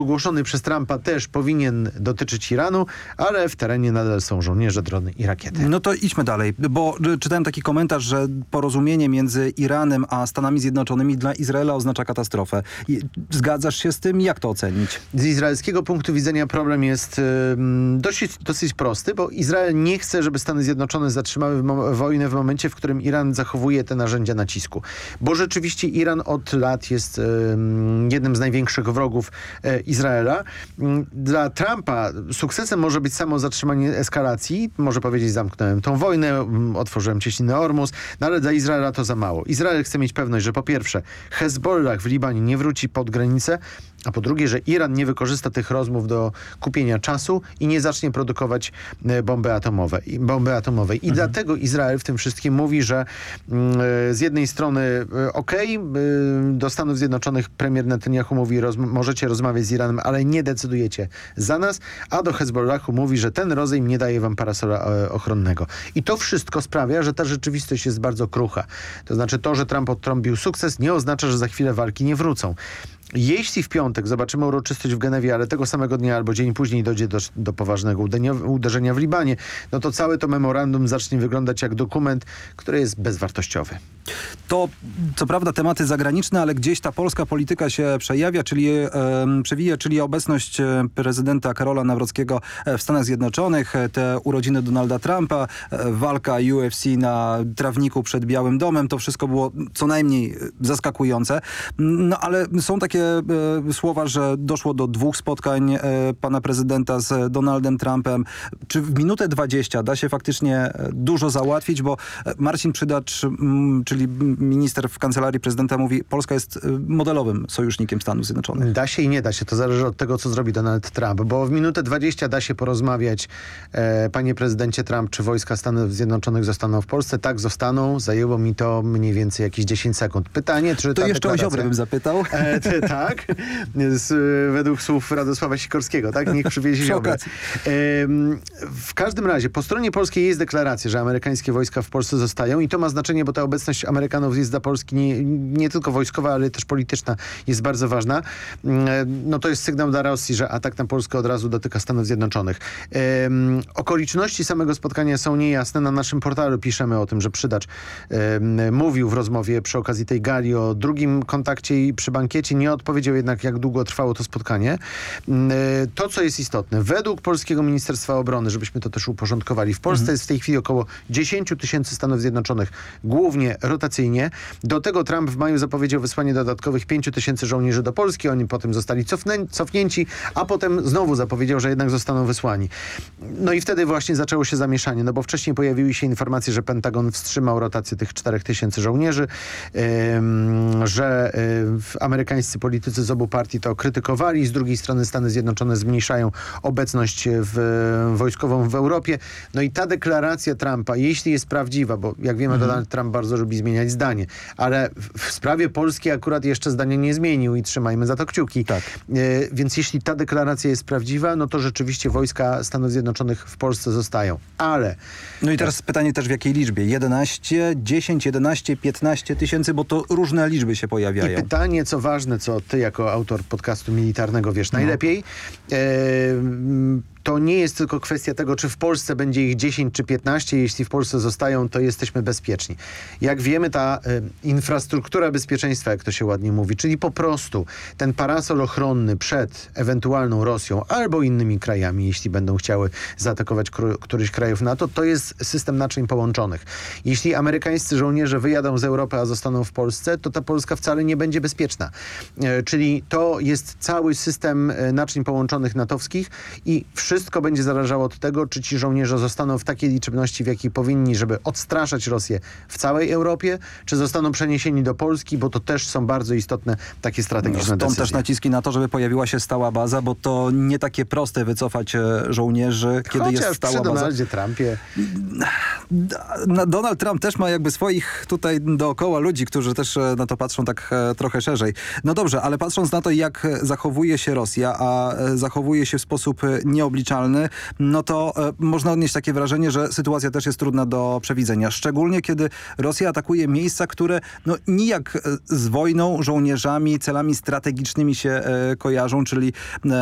ogłoszony przez Trumpa też powinien dotyczyć Iranu, ale w terenie nadal są żołnierze, drony i rakiety. No to idźmy dalej, bo czytałem taki komentarz, że porozumienie między Iranem a Stanami Zjednoczonymi dla Izraela oznacza katastrofę. Zgadzasz się z tym? Jak to ocenić? Z izraelskiego punktu widzenia problem jest dosyć prosty, bo Izrael nie chce, żeby Stany Zjednoczone zatrzymały wojnę w momencie, w którym Iran zachowuje te narzędzia nacisku. Bo rzeczywiście Iran od lat jest jednym z największych wrogów Izraela. Dla Trumpa sukcesem może być samo zatrzymanie eskalacji. Może powiedzieć, zamknąłem tą wojnę, otworzyłem cieśninę Ormus, no ale dla Izraela to za mało. Izrael chce mieć pewność, że po pierwsze Hezbollah w Libanie nie wróci pod granicę, a po drugie, że Iran nie wykorzysta tych rozmów do kupienia czasu i nie zacznie produkować bomby atomowej. I dlatego Izrael w tym wszystkim mówi, że z jednej strony do Stanów Zjednoczonych premier Netanyahu mówi, możecie rozmawiać z Iranem, ale nie decydujecie za nas, a do Hezbollahu mówi, że ten rozejm nie daje wam parasola ochronnego. I to wszystko sprawia, że ta rzeczywistość jest bardzo krucha. To znaczy to, że Trump odtrąbił sukces, nie oznacza, że za chwilę walki nie wrócą. Jeśli w piątek zobaczymy uroczystość w Genewie, ale tego samego dnia albo dzień później dojdzie do poważnego uderzenia w Libanie, no to całe to memorandum zacznie wyglądać jak dokument, który jest bezwartościowy. To co prawda tematy zagraniczne, ale gdzieś ta polska polityka się przewija, czyli obecność prezydenta Karola Nawrockiego w Stanach Zjednoczonych, te urodziny Donalda Trumpa, walka UFC na trawniku przed Białym Domem, to wszystko było co najmniej zaskakujące. No ale są takie słowa, że doszło do 2 spotkań pana prezydenta z Donaldem Trumpem. Czy w minutę 20 da się faktycznie dużo załatwić? Bo Marcin Przydacz, czyli minister w kancelarii prezydenta, mówi, Polska jest modelowym sojusznikiem Stanów Zjednoczonych. Da się i nie da się. To zależy od tego, co zrobi Donald Trump. Bo w minutę 20 da się porozmawiać, panie prezydencie Trump, czy wojska Stanów Zjednoczonych zostaną w Polsce? Tak, zostaną. Zajęło mi to mniej więcej jakieś 10 sekund. Pytanie, czy to jeszcze o Ziobrę bym zapytał. Tak, według słów Radosława Sikorskiego, tak? Niech przywiezie Ziobrę. W każdym razie, po stronie polskiej jest deklaracja, że amerykańskie wojska w Polsce zostają i to ma znaczenie, bo ta obecność Amerykanów jest dla Polski nie tylko wojskowa, ale też polityczna jest bardzo ważna. No to jest sygnał dla Rosji, że atak na Polskę od razu dotyka Stanów Zjednoczonych. Okoliczności samego spotkania są niejasne. Na naszym portalu piszemy o tym, że Przydacz mówił w rozmowie przy okazji tej gali o drugim kontakcie i przy bankiecie. Nie odpowiedział jednak, jak długo trwało to spotkanie. To, co jest istotne, według polskiego Ministerstwa Obrony, żebyśmy to też uporządkowali, w Polsce jest w tej chwili około 10 000 Stanów Zjednoczonych, głównie rotacyjnie. Do tego Trump w maju zapowiedział wysłanie dodatkowych 5 000 żołnierzy do Polski. Oni potem zostali cofnięci, a potem znowu zapowiedział, że jednak zostaną wysłani. No i wtedy właśnie zaczęło się zamieszanie, no bo wcześniej pojawiły się informacje, że Pentagon wstrzymał rotację tych 4 000 żołnierzy, że amerykańscy politycy z obu partii to krytykowali. Z drugiej strony Stany Zjednoczone zmniejszają obecność wojskową w Europie. No i ta deklaracja Trumpa, jeśli jest prawdziwa, bo jak wiemy, Donald Trump bardzo lubi zmieniać zdanie, ale w sprawie Polski akurat jeszcze zdania nie zmienił i trzymajmy za to kciuki. Tak. Więc jeśli ta deklaracja jest prawdziwa, no to rzeczywiście wojska Stanów Zjednoczonych w Polsce zostają. Ale... No i teraz pytanie też w jakiej liczbie? 11, 10, 11, 15 tysięcy, bo to różne liczby się pojawiają. I pytanie, co ważne, co ty jako autor podcastu militarnego wiesz najlepiej, to nie jest tylko kwestia tego, czy w Polsce będzie ich 10 czy 15. Jeśli w Polsce zostają, to jesteśmy bezpieczni. Jak wiemy, ta infrastruktura bezpieczeństwa, jak to się ładnie mówi, czyli po prostu ten parasol ochronny przed ewentualną Rosją albo innymi krajami, jeśli będą chciały zaatakować któryś krajów NATO, to jest system naczyń połączonych. Jeśli amerykańscy żołnierze wyjadą z Europy, a zostaną w Polsce, to ta Polska wcale nie będzie bezpieczna. Czyli to jest cały system naczyń połączonych natowskich i wszystko będzie zależało od tego, czy ci żołnierze zostaną w takiej liczebności, w jakiej powinni, żeby odstraszać Rosję w całej Europie, czy zostaną przeniesieni do Polski, bo to też są bardzo istotne takie strategiczne decyzje. Stąd też naciski na to, żeby pojawiła się stała baza, bo to nie takie proste wycofać żołnierzy, kiedy chociaż jest stała przy baza. Donaldzie Trumpie. Donald Trump też ma jakby swoich tutaj dookoła ludzi, którzy też na to patrzą tak trochę szerzej. No dobrze, ale patrząc na to, jak zachowuje się Rosja, a zachowuje się w sposób nieobliczalny, nieobliczalny, no to można odnieść takie wrażenie, że sytuacja też jest trudna do przewidzenia. Szczególnie kiedy Rosja atakuje miejsca, które no, nijak z wojną, żołnierzami, celami strategicznymi się kojarzą, czyli